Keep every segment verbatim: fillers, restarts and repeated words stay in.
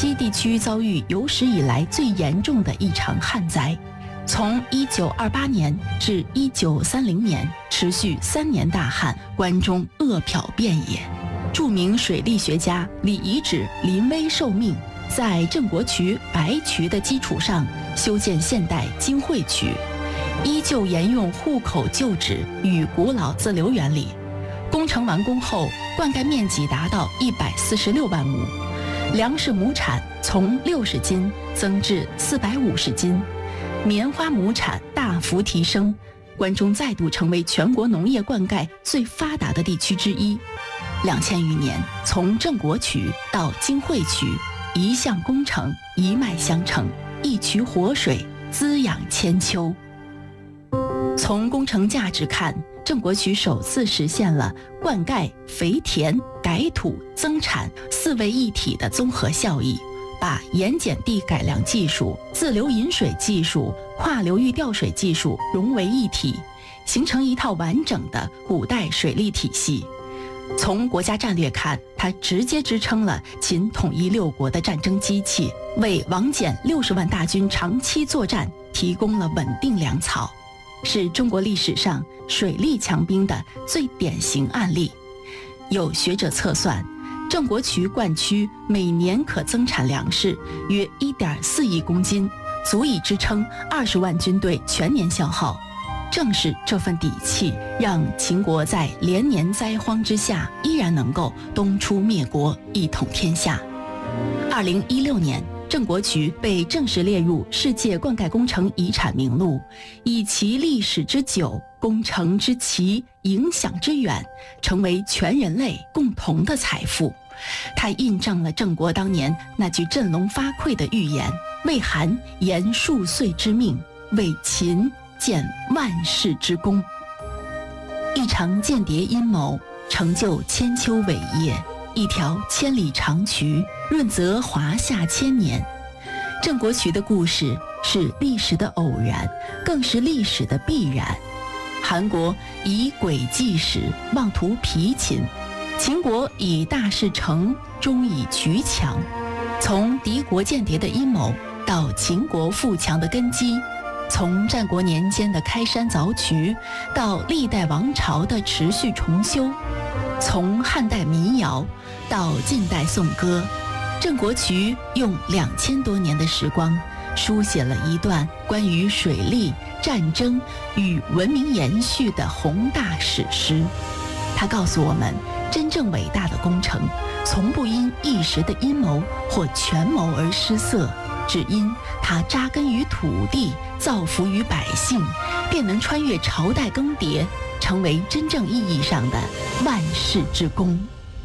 西地区遭遇有史以来最严重的一场旱灾，从一九二八年至一九三零年持续三年大旱，关中饿殍遍野。著名水利学家李遗址临危受命，在郑国渠、白渠的基础上修建现代金汇渠，依旧沿用户口旧址与古老自流原理。工程完工后，灌溉面积达到一百四十六万亩，粮食亩产从六十斤增至四百五十斤，棉花亩产大幅提升，关中再度成为全国农业灌溉最发达的地区之一。两千余年，从郑国渠到金汇渠，一项工程一脉相承，一渠活水滋养千秋。从工程价值看，郑国渠首次实现了灌溉、肥田、改土、增产四位一体的综合效益，把盐碱地改良技术、自流引水技术、跨流域调水技术融为一体，形成一套完整的古代水利体系。从国家战略看，它直接支撑了秦统一六国的战争机器，为王翦六十万大军长期作战提供了稳定粮草，是中国历史上水利强兵的最典型案例。有学者测算，郑国渠灌区每年可增产粮食约 一点四亿公斤，足以支撑二十万军队全年消耗。正是这份底气，让秦国在连年灾荒之下依然能够东出灭国，一统天下。二零一六年，郑国渠被正式列入世界灌溉工程遗产名录，以其历史之久、工程之奇、影响之远，成为全人类共同的财富。它印证了郑国当年那句振聋发聩的预言：为韩延数岁之命，为秦建万世之功。一场间谍阴谋成就千秋伟业，一条千里长渠润泽华夏千年。郑国渠的故事是历史的偶然，更是历史的必然。韩国以诡计时，妄图疲秦；秦国以大事成，终以渠强。从敌国间谍的阴谋到秦国富强的根基，从战国年间的开山凿渠到历代王朝的持续重修，从汉代民谣到近代颂歌，郑国渠用两千多年的时光，书写了一段关于水利、战争与文明延续的宏大史诗。它告诉我们，真正伟大的工程，从不因一时的阴谋或权谋而失色，只因它扎根于土地，造福于百姓，便能穿越朝代更迭，成为真正意义上的万世之功。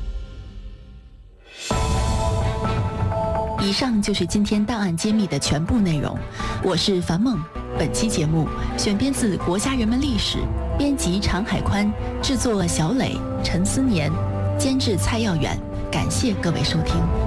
以上就是今天档案揭秘的全部内容，我是樊梦。本期节目选编自《国家人文历史》，编辑常海宽，制作小磊、陈思年，监制蔡耀远。感谢各位收听。